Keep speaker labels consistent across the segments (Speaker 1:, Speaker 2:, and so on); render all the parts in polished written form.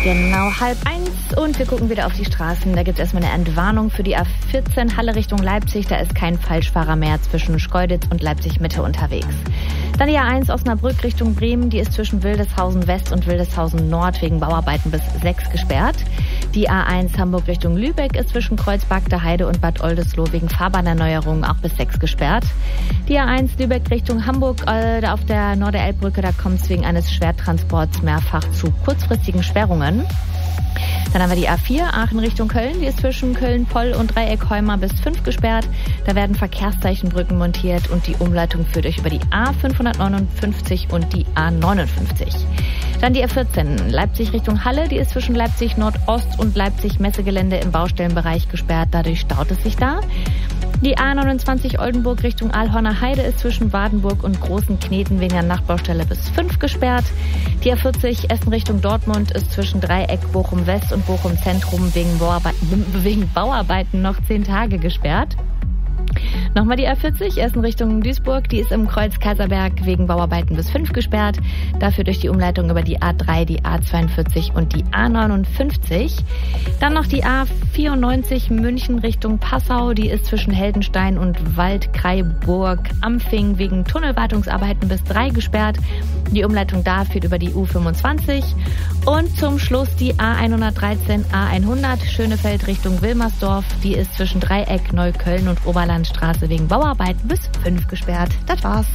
Speaker 1: Genau 12:30 und wir gucken wieder auf die Straßen. Da gibt es erstmal eine Entwarnung für die A14 Halle Richtung Leipzig. Da ist kein Falschfahrer mehr zwischen Schkeuditz und Leipzig Mitte unterwegs. Dann die A1 Osnabrück Richtung Bremen. Die ist zwischen Wildeshausen West und Wildeshausen Nord wegen Bauarbeiten bis 6 gesperrt. Die A1 Hamburg Richtung Lübeck ist zwischen Kreuzberg, Heide und Bad Oldesloe wegen Fahrbahnerneuerung auch bis 6 gesperrt. Die A1 Lübeck Richtung Hamburg auf der Norderelbbrücke, da kommt es wegen eines Schwertransports mehrfach zu kurzfristigen Sperrungen. Dann haben wir die A4 Aachen Richtung Köln. Die ist zwischen Köln-Poll und Dreieck-Heuma bis 5 gesperrt. Da werden Verkehrszeichenbrücken montiert und die Umleitung führt euch über die A559 und die A59. Dann die A14 Leipzig Richtung Halle. Die ist zwischen Leipzig Nordost und Leipzig Messegelände im Baustellenbereich gesperrt. Dadurch staut es sich da. Die A29 Oldenburg Richtung Aalhorner Heide ist zwischen Wadenburg und Großen Kneten wegen der Nachtbaustelle bis 5 gesperrt. Die A40 Essen Richtung Dortmund ist zwischen Dreieck Bochum West und Bochum Zentrum wegen Bauarbeiten noch 10 Tage gesperrt. Nochmal die A40 Essen Richtung Duisburg. Die ist im Kreuz Kaiserberg wegen Bauarbeiten bis 5 gesperrt. Dafür durch die Umleitung über die A3, die A42 und die A59. Dann noch die A94 München Richtung Passau. Die ist zwischen Heldenstein und Waldkraiburg-Ampfing wegen Tunnelwartungsarbeiten bis 3 gesperrt. Die Umleitung da führt über die U25. Und zum Schluss die A113 A100 Schönefeld Richtung Wilmersdorf. Die ist zwischen Dreieck, Neukölln und Oberlandstraße wegen Bauarbeiten bis 5 gesperrt. Das war's.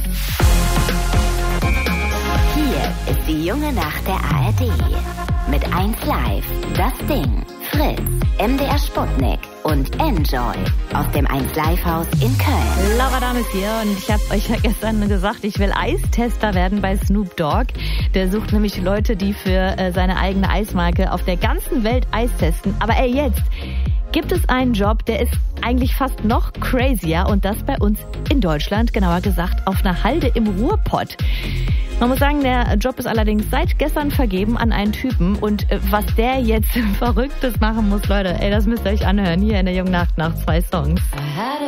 Speaker 2: Hier ist die junge Nacht der ARD. Mit 1Live, Das Ding, Fritz, MDR Sputnik und Enjoy auf dem 1Live-Haus in Köln.
Speaker 1: Laura Dahm ist hier und ich habe euch ja gestern gesagt, ich will Eistester werden bei Snoop Dogg. Der sucht nämlich Leute, die für seine eigene Eismarke auf der ganzen Welt Eis testen. Aber jetzt gibt es einen Job, der ist eigentlich fast noch crazier und das bei uns in Deutschland, genauer gesagt auf einer Halde im Ruhrpott. Man muss sagen, der Job ist allerdings seit gestern vergeben an einen Typen und was der jetzt Verrücktes machen muss, Leute, das müsst ihr euch anhören hier in der Jungen Nacht nach 2 Songs.
Speaker 3: I had